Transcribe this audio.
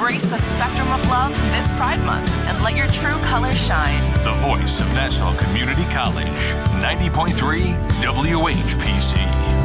Embrace the spectrum of love this Pride Month and let your true colors shine. The voice of National Community College, 90.3 WHPC.